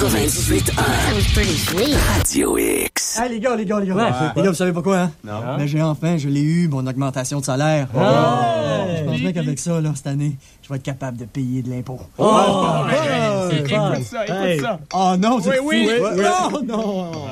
98.1 Radio X. Hey, les gars. Les gars, vous savez pourquoi, hein? Non. Mais je l'ai eu, mon augmentation de salaire. Je pense bien qu'avec ça, là, cette année, je vais être capable de payer de l'impôt. Écoute ça. Oh non, c'est Oui. Non.